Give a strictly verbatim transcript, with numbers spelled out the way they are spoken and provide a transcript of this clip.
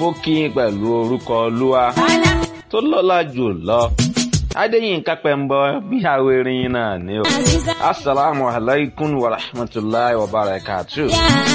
mo kí yín pẹ̀lú orúkọ Olúwa tó lọ́lá jù lọ. Adéyínká Pẹ́mbọ bí awérin náà ni o. Assalamu alaikum wa rahmatullahi wa barakatuh.